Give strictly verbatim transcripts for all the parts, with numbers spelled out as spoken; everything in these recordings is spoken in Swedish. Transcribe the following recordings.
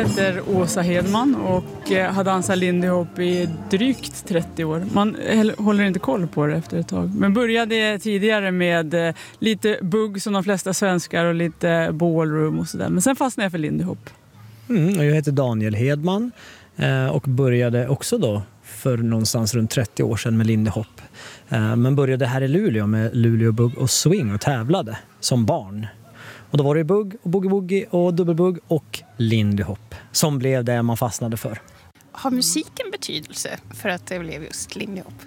heter Åsa Hedman och har dansat Lindy Hop i drygt trettio år. Man håller inte koll på det efter ett tag. Men började tidigare med lite bugg som de flesta svenskar och lite ballroom och sådär. Men sen fastnade jag för Lindy Hop. Mm, och jag heter Daniel Hedman och började också då för någonstans runt trettio år sedan med Lindy Hop. Men började här i Luleå med Luleå bugg och swing och tävlade som barn. Och då var det bugg och boogie-woogie och dubbelbugg och Lindy Hop som blev det man fastnade för. Har musiken betydelse för att det blev just Lindy Hop?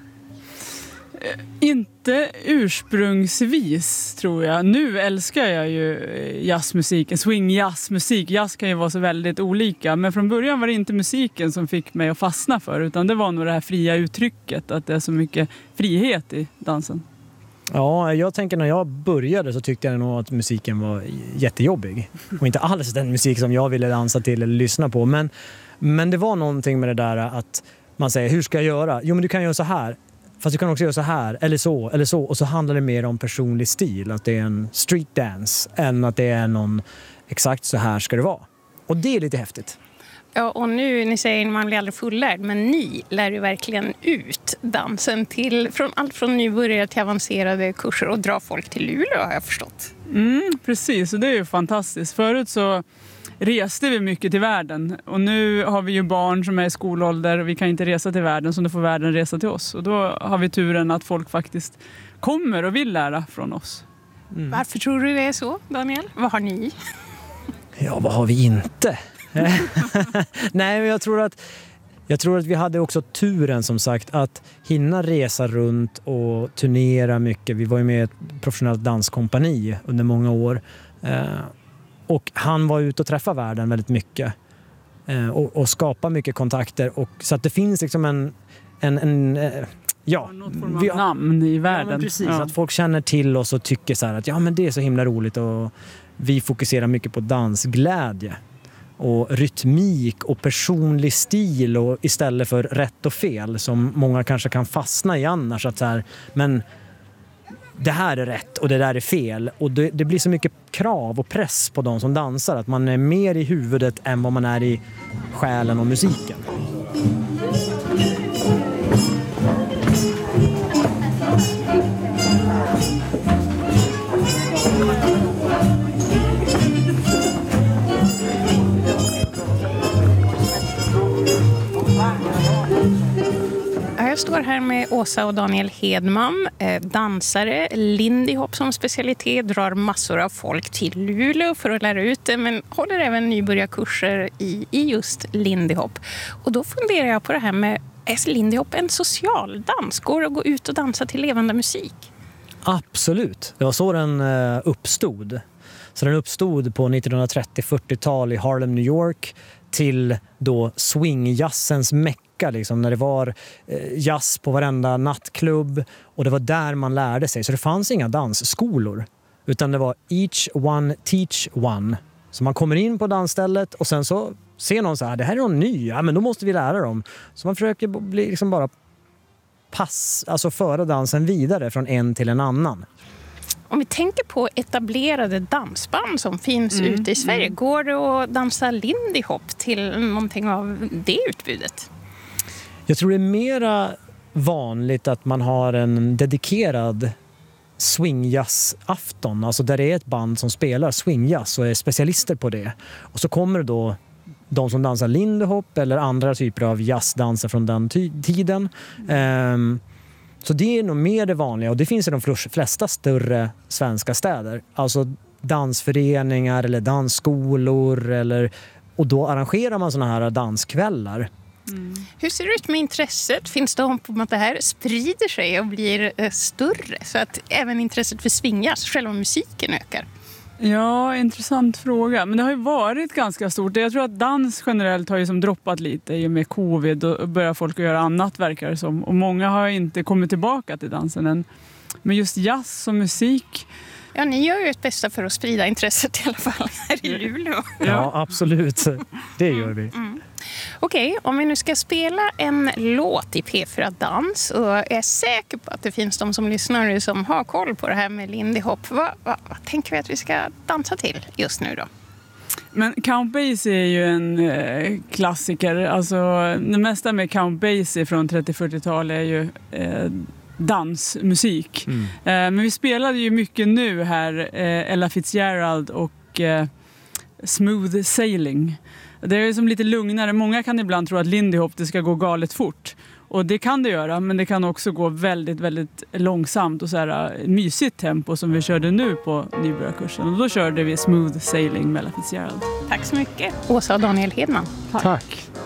Inte ursprungsvis, tror jag. Nu älskar jag ju jazzmusiken, swing-jazzmusik. Jazz kan ju vara så väldigt olika. Men från början var det inte musiken som fick mig att fastna för. Utan det var nog det här fria uttrycket. Att det är så mycket frihet i dansen. Ja, jag tänker när jag började så tyckte jag nog att musiken var jättejobbig. Och inte alls den musik som jag ville dansa till eller lyssna på. Men, men det var någonting med det där att man säger, hur ska jag göra? Jo, men du kan göra så här. Fast du kan också göra så här, eller så, eller så. Och så handlar det mer om personlig stil. Att det är en street dance än att det är någon exakt så här ska det vara. Och det är lite häftigt. Ja, och nu, ni säger att man blir aldrig fullärd, men ni lär ju verkligen ut dansen till från allt från nybörjare till avancerade kurser och dra folk till Luleå, har jag förstått. Mm, precis, och det är ju fantastiskt. Förut så reste vi mycket till världen och nu har vi ju barn som är i skolålder och vi kan inte resa till världen, så då får världen resa till oss. Och då har vi turen att folk faktiskt kommer och vill lära från oss. Mm. Varför tror du det är så, Daniel? Vad har ni? Ja, vad har vi inte? Nej, men jag tror att jag tror att vi hade också turen, som sagt, att hinna resa runt och turnera mycket. Vi var ju med i ett professionellt danskompani under många år. Eh, och han var ute och träffade världen väldigt mycket. Eh, och, och skapa mycket kontakter. Och, så att det finns liksom en... en, en eh, ja, något form av vi, namn i världen. Ja, precis. Ja. Att folk känner till oss och tycker så här att ja, men det är så himla roligt. Och vi fokuserar mycket på dansglädje. Och rytmik och personlig stil och istället för rätt och fel som många kanske kan fastna i annars, att så här, men det här är rätt och det där är fel, och det, det blir så mycket krav och press på de som dansar att man är mer i huvudet än vad man är i själen och musiken. Jag står här med Åsa och Daniel Hedman, eh, dansare, Lindy Hop som specialitet, drar massor av folk till Luleå för att lära ut det, men håller även nybörjarkurser i, i just Lindy Hop. Och då funderar jag på det här med, är Lindy Hop en social dans? Går det att gå ut och dansa till levande musik? Absolut, det var så den eh, uppstod. Så den uppstod på nittonhundratrettio-fyrtiotal i Harlem, New York, till då swingjazzens mecka, liksom, när det var eh, jazz på varenda nattklubb, och det var där man lärde sig. Så det fanns inga dansskolor, utan det var each one teach one. Så man kommer in på dansstället och sen så ser någon så här, det här är någon ny, ja, men då måste vi lära dem. Så man försöker bli, liksom bara pass, alltså föra dansen vidare från en till en annan. Om vi tänker på etablerade dansband som finns mm, ute i Sverige, mm. går det att dansa Lindy Hop till någonting av det utbudet? Jag tror det är mera vanligt att man har en dedikerad swingjazz-afton, alltså där det är ett band som spelar swingjazz och är specialister på det. Och så kommer det då de som dansar Lindy Hop eller andra typer av jazzdanser från den ty- tiden. Um, Så det är nog mer det vanliga, och det finns i de flesta större svenska städer. Alltså dansföreningar eller dansskolor, eller, och då arrangerar man såna här danskvällar. Mm. Hur ser det ut med intresset? Finns det hopp om att det här sprider sig och blir eh, större, så att även intresset för swingjazz, själva musiken, ökar? Ja, intressant fråga. Men det har ju varit ganska stort. Jag tror att dans generellt har ju som droppat lite i och med covid, och börjar folk att göra annat, verkar det som. Och många har inte kommit tillbaka till dansen än. Men just jazz och musik... Ja, ni gör ju ett bästa för att sprida intresset i alla fall här i Luleå. Ja, absolut. Det gör vi. Mm. Okej, okay, om vi nu ska spela en låt i P fyra Dans, och jag är säker på att det finns de som lyssnar som har koll på det här med Lindy Hop. Vad, vad, vad tänker vi att vi ska dansa till just nu då? Men Count Basie är ju en eh, klassiker. Alltså, det mesta med Count Basie från trettio-fyrtiotalet är ju eh, dansmusik. Mm. Eh, men vi spelade ju mycket nu här eh, Ella Fitzgerald och eh, Smooth Sailing. Det är som lite lugnare. Många kan ibland tro att Lindy Hop det ska gå galet fort. Och det kan det göra, men det kan också gå väldigt, väldigt långsamt och så här mysigt tempo som vi körde nu på nybörjarkursen. Och då körde vi Smooth Sailing med Ella Fitzgerald. Tack så mycket, Åsa och Daniel Hedman. Tack. Tack.